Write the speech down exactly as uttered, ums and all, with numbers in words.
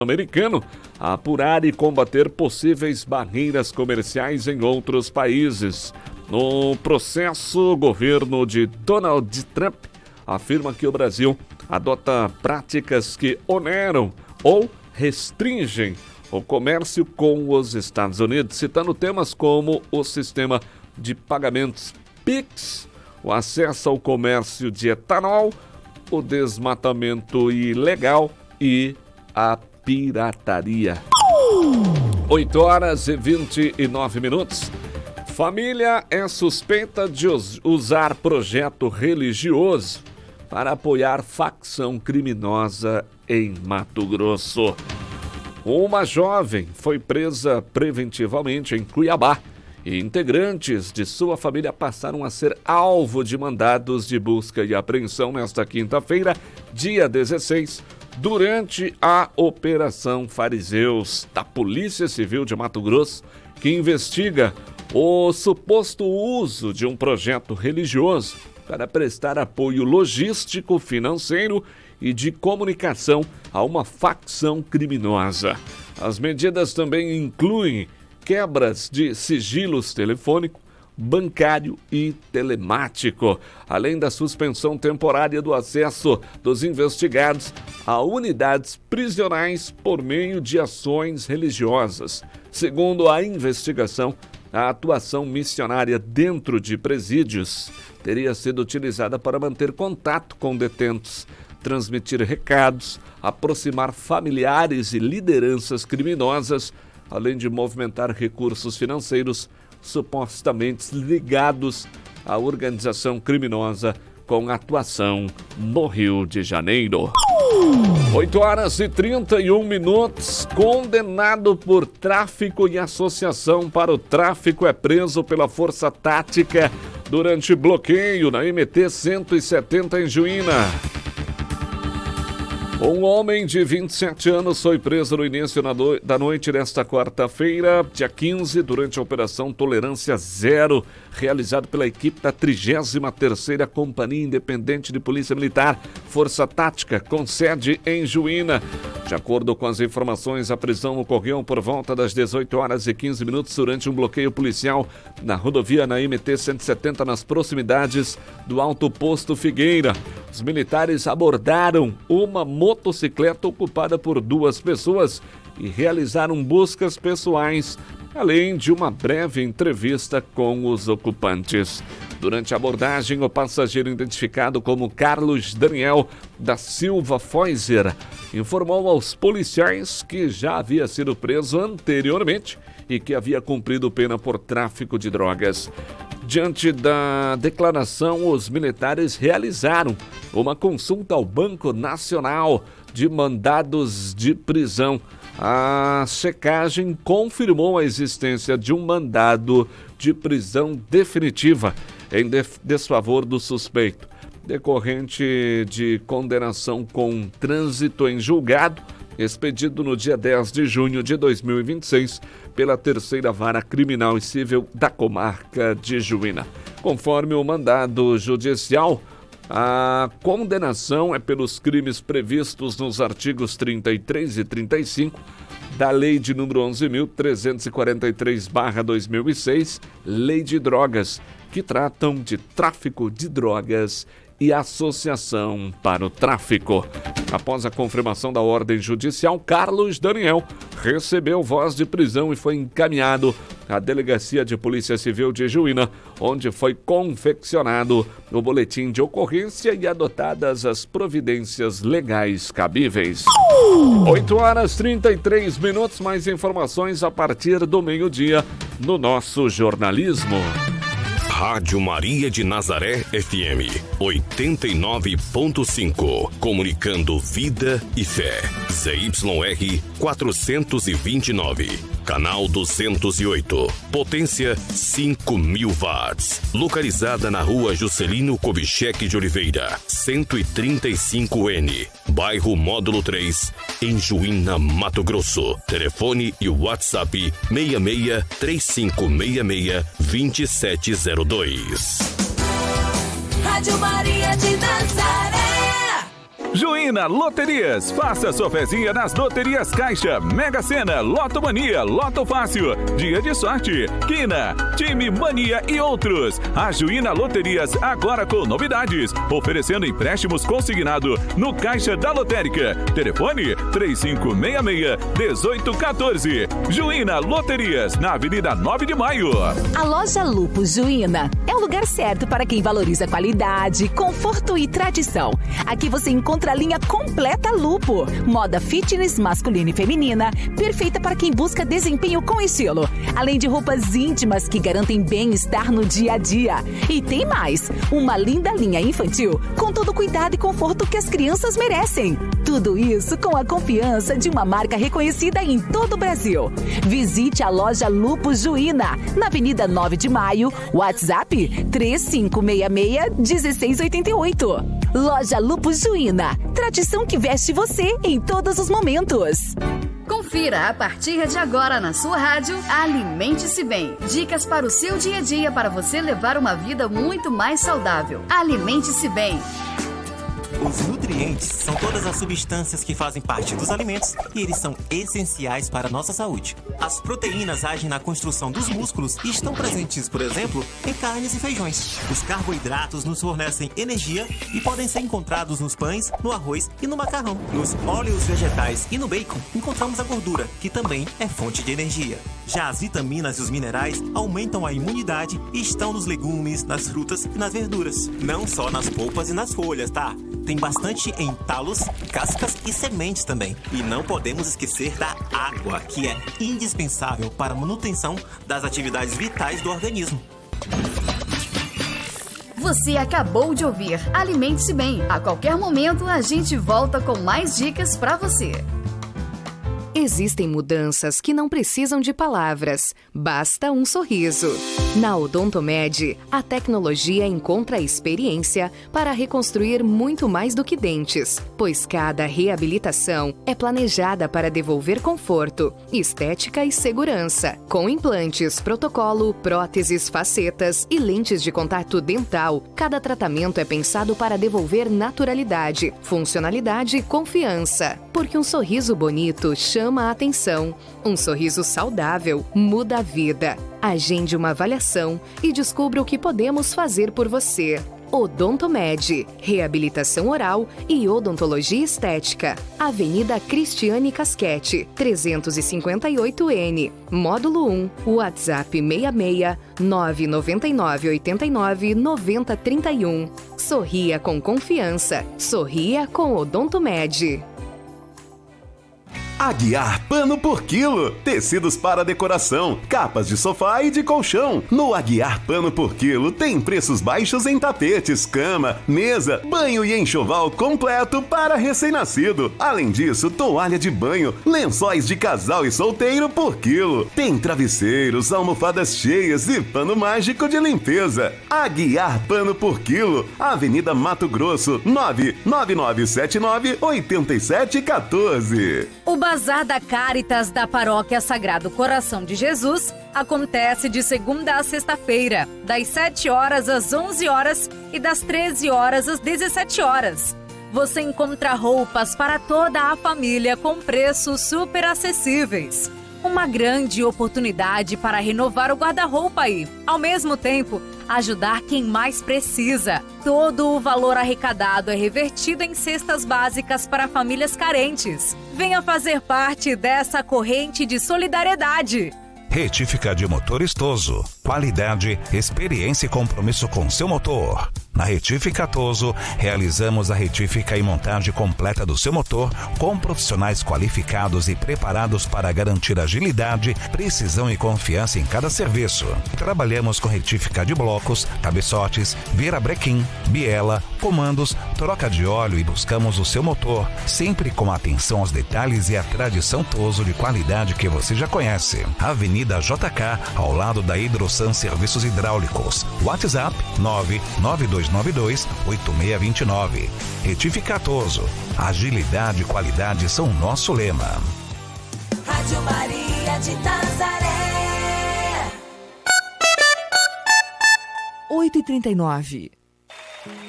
americano a apurar e combater possíveis barreiras comerciais em outros países. No processo, o governo de Donald Trump afirma que o Brasil adota práticas que oneram ou restringem o comércio com os Estados Unidos, citando temas como o sistema de pagamentos Pix, o acesso ao comércio de etanol, o desmatamento ilegal e a pirataria. oito horas e vinte e nove minutos. Família é suspeita de usar projeto religioso para apoiar facção criminosa em Mato Grosso. Uma jovem foi presa preventivamente em Cuiabá e integrantes de sua família passaram a ser alvo de mandados de busca e apreensão nesta quinta-feira, dia dezesseis, durante a Operação Fariseus da Polícia Civil de Mato Grosso, que investiga o suposto uso de um projeto religioso para prestar apoio logístico, financeiro e de comunicação a uma facção criminosa. As medidas também incluem quebras de sigilos telefônico, bancário e telemático, além da suspensão temporária do acesso dos investigados a unidades prisionais por meio de ações religiosas. Segundo a investigação, a atuação missionária dentro de presídios teria sido utilizada para manter contato com detentos, transmitir recados, aproximar familiares e lideranças criminosas, além de movimentar recursos financeiros supostamente ligados à organização criminosa com atuação no Rio de Janeiro. oito horas e trinta e um minutos. Condenado por tráfico e associação para o tráfico é preso pela Força Tática durante bloqueio na M T cento e setenta em Juína. Um homem de vinte e sete anos foi preso no início da noite desta quarta-feira, dia quinze, durante a Operação Tolerância Zero, realizada pela equipe da trigésima terceira Companhia Independente de Polícia Militar, Força Tática, com sede em Juína. De acordo com as informações, a prisão ocorreu por volta das dezoito horas e quinze minutos durante um bloqueio policial na rodovia na M T cento e setenta, nas proximidades do Alto Posto Figueira. Os militares abordaram uma motocicleta ocupada por duas pessoas e realizaram buscas pessoais, além de uma breve entrevista com os ocupantes. Durante a abordagem, o passageiro identificado como Carlos Daniel da Silva Foiser informou aos policiais que já havia sido preso anteriormente e que havia cumprido pena por tráfico de drogas. Diante da declaração, os militares realizaram uma consulta ao Banco Nacional de Mandados de Prisão. A checagem confirmou a existência de um mandado de prisão definitiva em desfavor do suspeito, decorrente de condenação com trânsito em julgado, expedido no dia dez de junho de dois mil e vinte e seis pela Terceira Vara Criminal e Civil da Comarca de Juína. Conforme o mandado judicial, a condenação é pelos crimes previstos nos artigos trinta e três e trinta e cinco da Lei de número onze mil trezentos e quarenta e três barra dois mil e seis, Lei de Drogas, que tratam de tráfico de drogas e associação para o tráfico. Após a confirmação da ordem judicial, Carlos Daniel recebeu voz de prisão e foi encaminhado à Delegacia de Polícia Civil de Juína, onde foi confeccionado o boletim de ocorrência e adotadas as providências legais cabíveis. oito horas e trinta e três minutos, mais informações a partir do meio-dia no nosso jornalismo. Rádio Maria de Nazaré F M, oitenta e nove ponto cinco. Comunicando vida e fé. Z Y R quatrocentos e vinte e nove. Canal duzentos e oito. Potência cinco mil watts. Localizada na rua Juscelino Kubitschek de Oliveira, cento e trinta e cinco N. Bairro Módulo três, em Juína, Mato Grosso. Telefone e WhatsApp seis seis três cinco seis seis dois sete zero dois. Rádio Maria de Nazaré. Juína Loterias. Faça sua fezinha nas loterias Caixa, Mega Sena, Loto Mania, Loto Fácil, Dia de Sorte, Quina, Time Mania e outros. A Juína Loterias agora com novidades, oferecendo empréstimos consignado no Caixa da Lotérica. Telefone três cinco seis seis, um oito um quatro. Juína Loterias, na Avenida nove de Maio. A loja Lupus Juína é o lugar certo para quem valoriza qualidade, conforto e tradição. Aqui você encontra a linha completa Lupo, moda fitness masculina e feminina, perfeita para quem busca desempenho com estilo, além de roupas íntimas que garantem bem-estar no dia a dia. E tem mais, uma linda linha infantil com todo o cuidado e conforto que as crianças merecem. Tudo isso com a confiança de uma marca reconhecida em todo o Brasil. Visite a loja Lupus Juína, na Avenida nove de Maio, WhatsApp três cinco seis seis, um seis oito oito. Loja Lupus Juína, tradição que veste você em todos os momentos. Confira a partir de agora na sua rádio Alimente-se Bem. Dicas para o seu dia a dia para você levar uma vida muito mais saudável. Alimente-se Bem. Os nutrientes são todas as substâncias que fazem parte dos alimentos e eles são essenciais para a nossa saúde. As proteínas agem na construção dos músculos e estão presentes, por exemplo, em carnes e feijões. Os carboidratos nos fornecem energia e podem ser encontrados nos pães, no arroz e no macarrão. Nos óleos vegetais e no bacon encontramos a gordura, que também é fonte de energia. Já as vitaminas e os minerais aumentam a imunidade e estão nos legumes, nas frutas e nas verduras. Não só nas polpas e nas folhas, tá? Tem bastante em talos, cascas e sementes também. E não podemos esquecer da água, que é indispensável para a manutenção das atividades vitais do organismo. Você acabou de ouvir Alimente-se Bem. A qualquer momento a gente volta com mais dicas para você. Existem mudanças que não precisam de palavras, basta um sorriso. Na Odontomed, a tecnologia encontra a experiência para reconstruir muito mais do que dentes, pois cada reabilitação é planejada para devolver conforto, estética e segurança. Com implantes, protocolo, próteses, facetas e lentes de contato dental, cada tratamento é pensado para devolver naturalidade, funcionalidade e confiança. Porque um sorriso bonito chama a atenção. Um sorriso saudável muda a vida. Agende uma avaliação e descubra o que podemos fazer por você. Odontomed, reabilitação oral e odontologia estética. Avenida Cristiane Casquete, trezentos e cinquenta e oito N, Módulo um, WhatsApp seis seis nove nove nove oito nove nove zero três um. Sorria com confiança. Sorria com Odontomed. Aguiar Pano por Quilo. Tecidos para decoração, capas de sofá e de colchão. No Aguiar Pano por Quilo tem preços baixos em tapetes, cama, mesa, banho e enxoval completo para recém-nascido. Além disso, toalha de banho, lençóis de casal e solteiro por quilo. Tem travesseiros, almofadas cheias e pano mágico de limpeza. Aguiar Pano por Quilo. Avenida Mato Grosso, nove nove nove sete nove oito sete um quatro. O Bazar da Caritas da Paróquia Sagrado Coração de Jesus acontece de segunda a sexta-feira, das sete horas às onze horas e das treze horas às dezessete horas. Você encontra roupas para toda a família com preços super acessíveis. Uma grande oportunidade para renovar o guarda-roupa e, ao mesmo tempo, ajudar quem mais precisa. Todo o valor arrecadado é revertido em cestas básicas para famílias carentes. Venha fazer parte dessa corrente de solidariedade. Retífica de motor Toso. Qualidade, experiência e compromisso com seu motor. Na Retífica Toso, realizamos a retífica e montagem completa do seu motor com profissionais qualificados e preparados para garantir agilidade, precisão e confiança em cada serviço. Trabalhamos com retífica de blocos, cabeçotes, virabrequim, biela, comandos, troca de óleo e buscamos o seu motor, sempre com atenção aos detalhes e a tradição Toso de qualidade que você já conhece. Avenida J K, ao lado da Hidrosan Serviços Hidráulicos. WhatsApp nove nove dois nove dois oito seis dois nove. Retífica Toso. Agilidade e qualidade são o nosso lema. Rádio Maria de Nazaré. oito e trinta e nove.